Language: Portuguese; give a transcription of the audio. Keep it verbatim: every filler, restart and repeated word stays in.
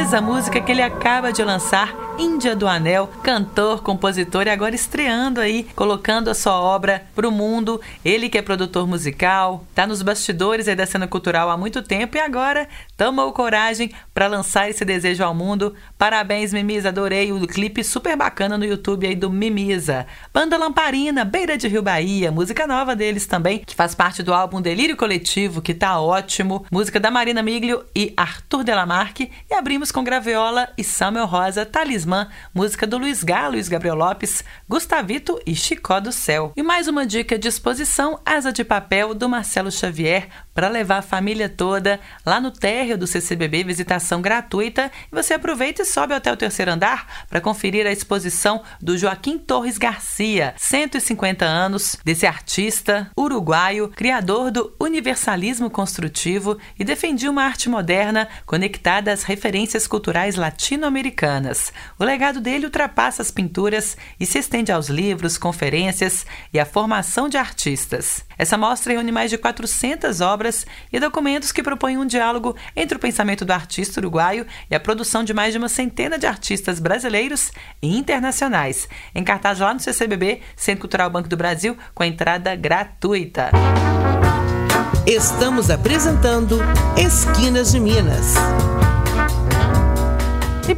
Mimisa, música que ele acaba de lançar, Índia do Anel, cantor, compositor e agora estreando aí, colocando a sua obra pro mundo. Ele que é produtor musical, tá nos bastidores aí da cena cultural há muito tempo e agora tomou coragem para lançar esse desejo ao mundo. Parabéns, Mimisa, adorei o clipe super bacana no YouTube aí do Mimisa. Banda Lamparina, Beira de Rio Bahia, música nova deles também, que faz parte do álbum Delírio Coletivo, que tá ótimo. Música da Marina Miglio e Arthur Delamarque. E abrimos com Graviola e Samuel Rosa, Talismã, música do Luiz Galo, Luiz Gabriel Lopes, Gustavito e Chicó do Céu. E mais uma dica de exposição, Asa de Papel, do Marcelo Xavier, para levar a família toda lá no térreo do C C B B, visitação gratuita. E você aproveita e sobe até o terceiro andar para conferir a exposição do Joaquim Torres Garcia, cento e cinquenta anos desse artista uruguaio, criador do universalismo construtivo e defendia uma arte moderna conectada às referências culturais latino-americanas. O legado dele ultrapassa as pinturas e se estende aos livros, conferências e à formação de artistas. Essa mostra reúne mais de quatrocentas obras e documentos que propõem um diálogo entre o pensamento do artista uruguaio e a produção de mais de uma centena de artistas brasileiros e internacionais. Em cartaz lá no C C B B, Centro Cultural Banco do Brasil, com entrada gratuita. Estamos apresentando Esquinas de Minas.